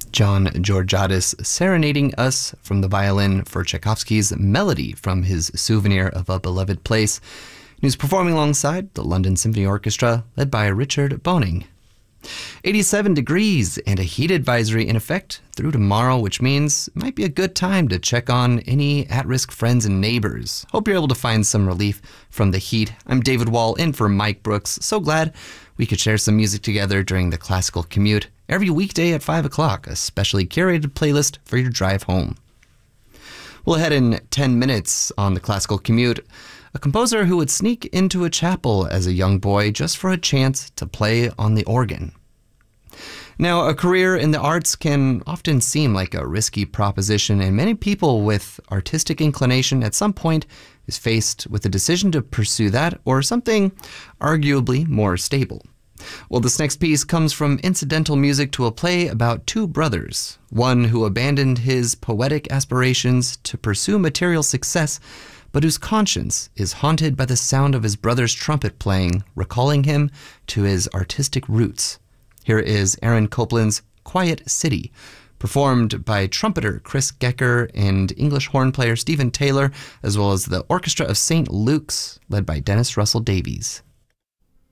John Georgiadis serenading us from the violin for Tchaikovsky's Melody from his Souvenir of a Beloved Place. He was performing alongside the London Symphony Orchestra, led by Richard Boning. 87 degrees and a heat advisory in effect through tomorrow, which means it might be a good time to check on any at-risk friends and neighbors. Hope you're able to find some relief from the heat. I'm David Wall in for Mike Brooks. So glad we could share some music together during the classical commute. Every weekday at 5 o'clock, a specially curated playlist for your drive home. We'll head in 10 minutes on the classical commute. A composer who would sneak into a chapel as a young boy just for a chance to play on the organ. Now, a career in the arts can often seem like a risky proposition, and many people with artistic inclination at some point is faced with the decision to pursue that or something arguably more stable. Well, this next piece comes from incidental music to a play about two brothers, one who abandoned his poetic aspirations to pursue material success, but whose conscience is haunted by the sound of his brother's trumpet playing, recalling him to his artistic roots. Here is Aaron Copland's Quiet City, performed by trumpeter Chris Gecker and English horn player Stephen Taylor, as well as the Orchestra of St. Luke's, led by Dennis Russell Davies.